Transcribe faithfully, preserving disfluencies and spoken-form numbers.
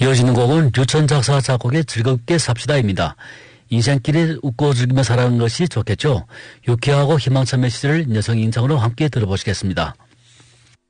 이어지는 곡은 류천 작사 작곡의 즐겁게 삽시다입니다. 인생길에 웃고 즐기며 살아가는 것이 좋겠죠. 유쾌하고 희망찬 메시지를 여성 인상으로 함께 들어보시겠습니다.